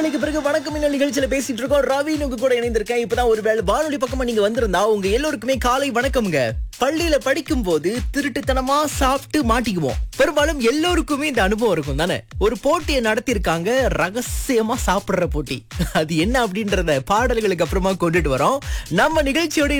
மணிக்கு பிறகு வணக்கம் இன்னும் நிகழ்ச்சியில பேசிட்டு இருக்கோம். ரவீன் உங்க கூட இணைந்திருக்கேன். இப்பதான் ஒரு வேளை வானொலி பக்கமா நீங்க வந்திருந்தா உங்க எல்லோருக்குமே காலை வணக்கம்ங்க. பள்ளியில படிக்கும் போது திருட்டுத்தனமா சாப்பிட்டு மாட்டிக்குவோம். பெரும்பாலும் எல்லோருக்குமே இந்த அனுபவம் இருக்கும் தானே. ஒரு போட்டியை நடத்திருக்காங்க, ரகசியமா சாப்பிடுற போட்டி. அது என்ன அப்படின்றத பாடல்களுக்கு அப்புறமா கொண்டுட்டு வரோம். நம்ம நிகழ்ச்சியோட